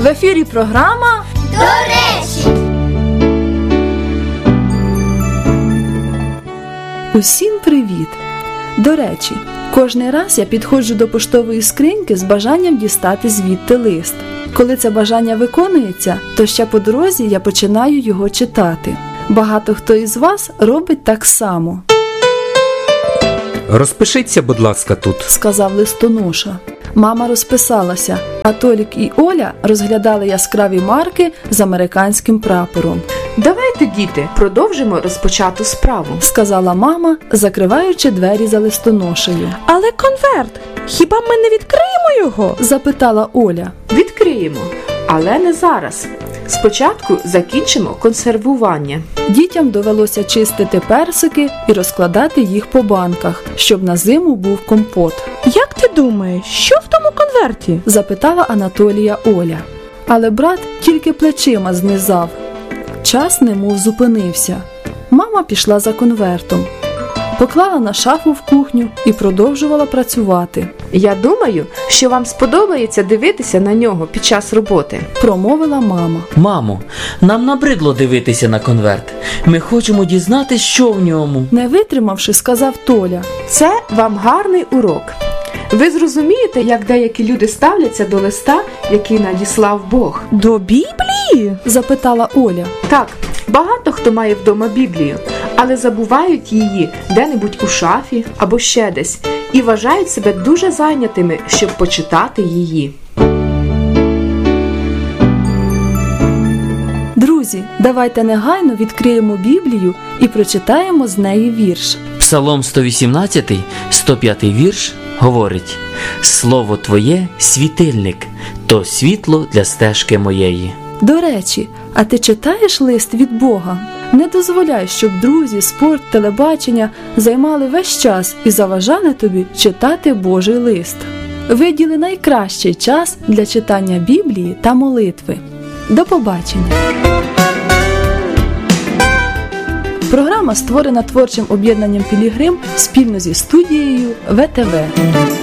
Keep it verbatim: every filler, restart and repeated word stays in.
ефірі програма «До речі». Усім привіт! До речі, кожний раз я підходжу до поштової скриньки з бажанням дістати звідти лист. Коли це бажання виконується, то ще по дорозі я починаю його читати. Багато хто із вас робить так само. «Розпишіться, будь ласка, тут», – сказав листоноша. Мама розписалася, а Толік і Оля розглядали яскраві марки з американським прапором. «Давайте, діти, продовжимо розпочату справу», – сказала мама, закриваючи двері за листоношею. «Але конверт, хіба ми не відкриємо його?» – запитала Оля. «Відкриємо, але не зараз. Спочатку закінчимо консервування». Дітям довелося чистити персики і розкладати їх по банках, щоб на зиму був компот. «Як ти думаєш, що в тому конверті?» – запитала Анатолія Оля. Але брат тільки плечима знизав. Час немов зупинився. Мама пішла за конвертом, поклала на шафу в кухню і продовжувала працювати. «Я думаю, що вам сподобається дивитися на нього під час роботи», – промовила мама. «Мамо, нам набридло дивитися на конверт. Ми хочемо дізнатися, що в ньому». Не витримавши, сказав Толя. «Це вам гарний урок. Ви зрозумієте, як деякі люди ставляться до листа, який надіслав Бог?» «До Біблії?» – запитала Оля. «Так, багато хто має вдома Біблію, але забувають її де-небудь у шафі або ще десь і вважають себе дуже зайнятими, щоб почитати її». Друзі, давайте негайно відкриємо Біблію і прочитаємо з неї вірш. Псалом сто вісімнадцятий, сто п'ятий вірш говорить: «Слово Твоє – світильник, то світло для стежки моєї». До речі, а ти читаєш лист від Бога? Не дозволяй, щоб друзі, спорт, телебачення займали весь час і заважали тобі читати Божий лист. Виділи найкращий час для читання Біблії та молитви. До побачення! Програма створена творчим об'єднанням «Пілігрим» спільно зі студією ВТВ.